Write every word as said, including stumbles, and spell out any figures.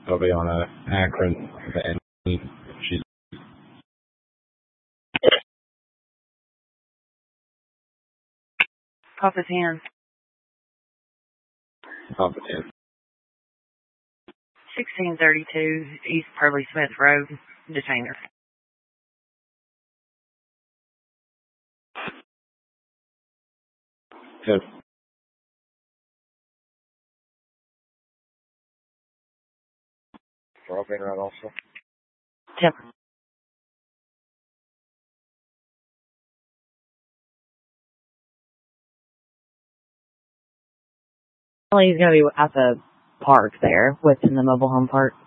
It'll be on a Akron. And she's Papa ten. Papa ten. sixteen thirty-two East Pearly Smith Road, Detainer. Good. Dropping right also. Yep. Well, he's going to be at the park there, within the mobile home park.